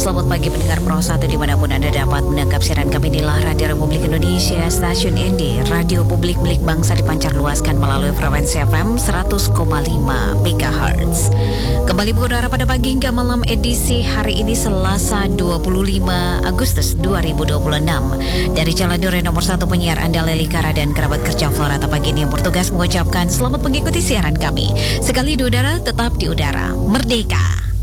Selamat pagi pendengar Pro 1 dimanapun Anda dapat menangkap siaran kami. Inilah Radio Republik Indonesia, stasiun ND, radio publik milik bangsa dipancar luaskan melalui frekuensi FM 100,5 MHz. Kembali berudara pada pagi hingga malam edisi hari ini Selasa 25 Agustus 2026. Dari Jalan Duren nomor 1 penyiar Anda Leli Kara dan kerabat kerja Florata pagi ini yang bertugas mengucapkan selamat mengikuti siaran kami. Sekali di udara, tetap di udara. Merdeka!